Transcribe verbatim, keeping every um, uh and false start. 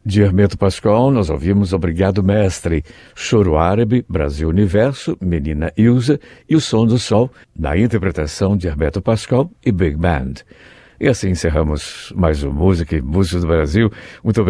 De Hermeto Pascoal, nós ouvimos Obrigado Mestre, Choro Árabe, Brasil Universo, Menina Ilza e O Som do Sol, na interpretação de Hermeto Pascoal e Big Band. E assim encerramos mais um Música e Músicos do Brasil. Muito obrigado.